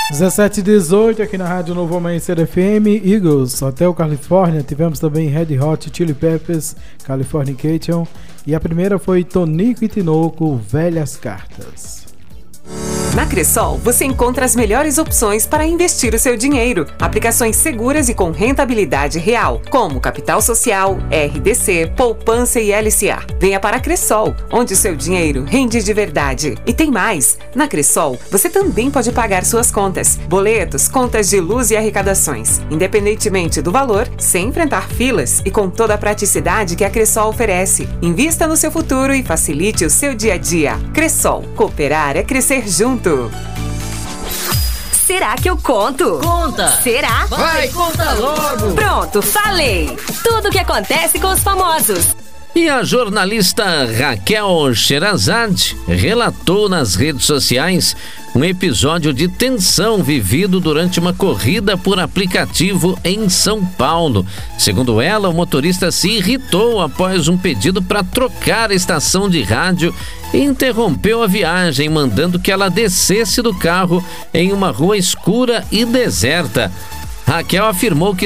17h18 aqui na Rádio Novo Amanhecer FM, Eagles, Hotel Califórnia. Tivemos também Red Hot Chili Peppers, Californication. E a primeira foi Tonico e Tinoco, Velhas Cartas. Na Cressol, você encontra as melhores opções para investir o seu dinheiro. Aplicações seguras e com rentabilidade real, como Capital Social, RDC, Poupança e LCA. Venha para a Cressol, onde o seu dinheiro rende de verdade. E tem mais! Na Cressol, você também pode pagar suas contas, boletos, contas de luz e arrecadações, independentemente do valor, sem enfrentar filas e com toda a praticidade que a Cressol oferece. Invista no seu futuro e facilite o seu dia a dia. Cressol, cooperar é crescer junto. Será que eu conto? Conta! Será? Vai, conta logo! Pronto, falei! Tudo o que acontece com os famosos. E a jornalista Raquel Sherazade relatou nas redes sociais um episódio de tensão vivido durante uma corrida por aplicativo em São Paulo. Segundo ela, o motorista se irritou após um pedido para trocar a estação de rádio e interrompeu a viagem, mandando que ela descesse do carro em uma rua escura e deserta. Raquel afirmou que